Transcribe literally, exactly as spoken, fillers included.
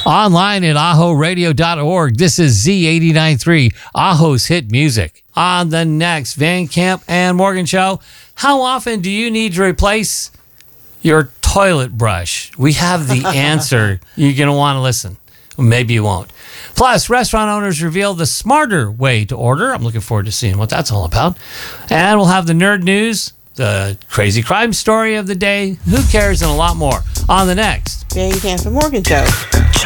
Online at aho radio dot org. This is Z eighty-nine point three, Aho's Hit Music. On the next Van Camp and Morgan show, how often do you need to replace your toilet brush? We have the answer. You're going to want to listen. Maybe you won't. Plus, restaurant owners reveal the smarter way to order. I'm looking forward to seeing what that's all about. And we'll have the nerd news, the crazy crime story of the day, who cares, and a lot more on the next Van Camp and Morgan show.